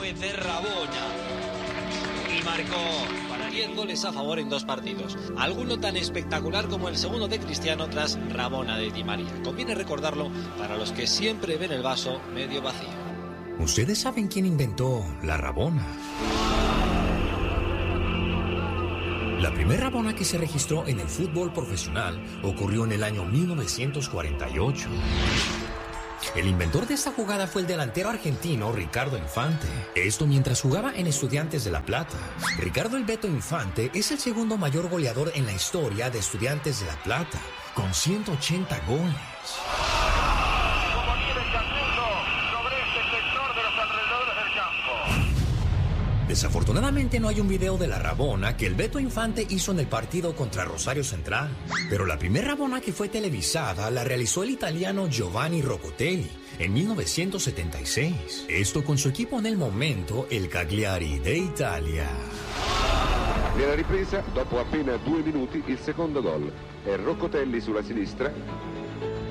fue de Rabona y marcó para 10 goles a favor en 2 partidos. Alguno tan espectacular como el segundo de Cristiano tras Rabona de Di María. Conviene recordarlo para los que siempre ven el vaso medio vacío. ¿Ustedes saben quién inventó la Rabona? La primera Rabona que se registró en el fútbol profesional ocurrió en el año 1948. El inventor de esta jugada fue el delantero argentino Ricardo Infante. Esto mientras jugaba en Estudiantes de La Plata. Ricardo El Beto Infante es el segundo mayor goleador en la historia de Estudiantes de La Plata, con 180 goles. Desafortunadamente no hay un video de la Rabona que el Beto Infante hizo en el partido contra Rosario Central. Pero la primera Rabona que fue televisada la realizó el italiano Giovanni Roccotelli en 1976. Esto con su equipo en el momento, el Cagliari de Italia. Nella ripresa, dopo appena 2 minuti, il secondo gol. È Roccotelli sulla sinistra,